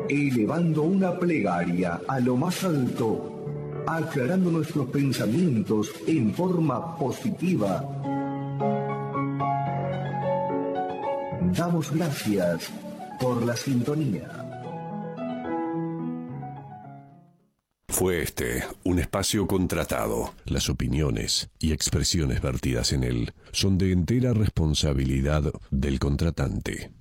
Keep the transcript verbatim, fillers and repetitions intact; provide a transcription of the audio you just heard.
elevando una plegaria a lo más alto, aclarando nuestros pensamientos en forma positiva. Damos gracias por la sintonía. Fue este un espacio contratado. Las opiniones y expresiones vertidas en él son de entera responsabilidad del contratante.